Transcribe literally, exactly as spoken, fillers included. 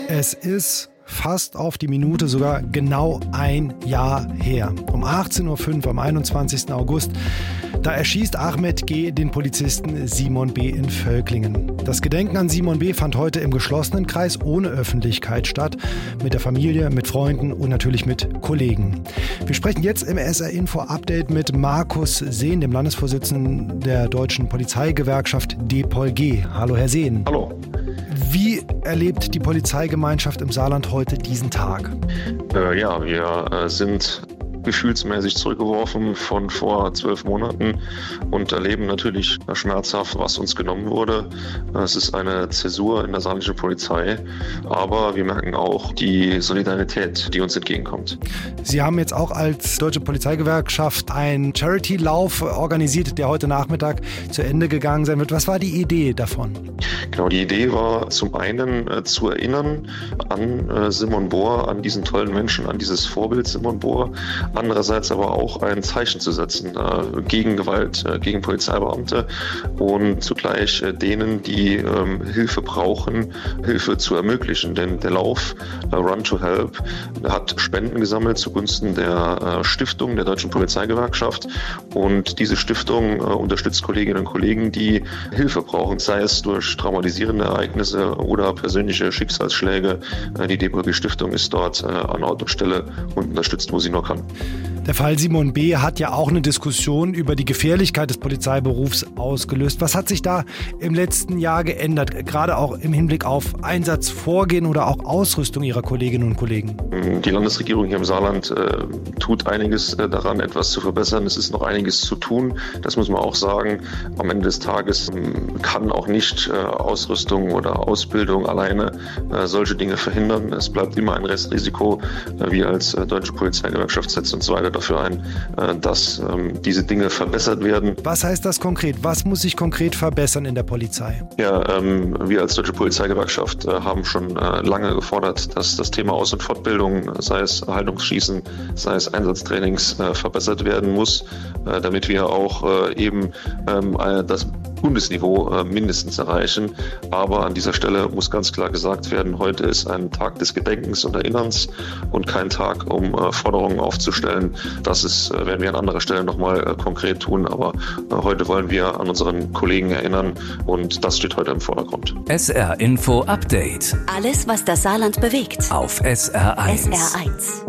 Es ist fast auf die Minute, sogar genau ein Jahr her. Um achtzehn Uhr fünf am einundzwanzigsten August, da erschießt Ahmed G. den Polizisten Simon B. in Völklingen. Das Gedenken an Simon B. fand heute im geschlossenen Kreis ohne Öffentlichkeit statt, mit der Familie, mit Freunden und natürlich mit Kollegen. Wir sprechen jetzt im S R Info Update mit Markus Sehn, dem Landesvorsitzenden der Deutschen Polizeigewerkschaft D P O L G. Hallo, Herr Sehn. Hallo. Wie erlebt die Polizeigemeinschaft im Saarland heute diesen Tag? Äh, ja, wir äh, sind gefühlsmäßig zurückgeworfen von vor zwölf Monaten und erleben natürlich schmerzhaft, was uns genommen wurde. Es ist eine Zäsur in der saarländischen Polizei, aber wir merken auch die Solidarität, die uns entgegenkommt. Sie haben jetzt auch als Deutsche Polizeigewerkschaft einen Charity-Lauf organisiert, der heute Nachmittag zu Ende gegangen sein wird. Was war die Idee davon? Genau, die Idee war zum einen äh, zu erinnern an äh, Simon Bohr, an diesen tollen Menschen, an dieses Vorbild Simon Bohr. Andererseits aber auch ein Zeichen zu setzen äh, gegen Gewalt, äh, gegen Polizeibeamte und zugleich äh, denen, die ähm, Hilfe brauchen, Hilfe zu ermöglichen. Denn der Lauf äh, Run to Help hat Spenden gesammelt zugunsten der äh, Stiftung der Deutschen Polizeigewerkschaft. Und diese Stiftung äh, unterstützt Kolleginnen und Kollegen, die Hilfe brauchen, sei es durch traumatisierende Ereignisse oder persönliche Schicksalsschläge. Äh, die D P O L G-Stiftung ist dort äh, an Ort und Stelle und unterstützt, wo sie nur kann. Der Fall Simon B. hat ja auch eine Diskussion über die Gefährlichkeit des Polizeiberufs ausgelöst. Was hat sich da im letzten Jahr geändert, gerade auch im Hinblick auf Einsatzvorgehen oder auch Ausrüstung Ihrer Kolleginnen und Kollegen? Die Landesregierung hier im Saarland äh, tut einiges äh, daran, etwas zu verbessern. Es ist noch einiges zu tun. Das muss man auch sagen. Am Ende des Tages äh, kann auch nicht äh, Ausrüstung oder Ausbildung alleine äh, solche Dinge verhindern. Es bleibt immer ein Restrisiko. Äh, wir als äh, Deutsche Polizeigewerkschaft setzen uns weiter dafür ein, dass ähm, diese Dinge verbessert werden. Was heißt das konkret? Was muss sich konkret verbessern in der Polizei? Ja, ähm, wir als Deutsche Polizeigewerkschaft äh, haben schon äh, lange gefordert, dass das Thema Aus- und Fortbildung, sei es Haltungsschießen, sei es Einsatztrainings, äh, verbessert werden muss, äh, damit wir auch äh, eben ähm, das Bundesniveau äh, mindestens erreichen. Aber an dieser Stelle muss ganz klar gesagt werden, heute ist ein Tag des Gedenkens und Erinnerns und kein Tag, um äh, Forderungen aufzustellen. Das ist, äh, werden wir an anderer Stelle nochmal äh, konkret tun. Aber äh, heute wollen wir an unseren Kollegen erinnern und das steht heute im Vordergrund. S R Info Update. Alles, was das Saarland bewegt. Auf S R eins. S R eins.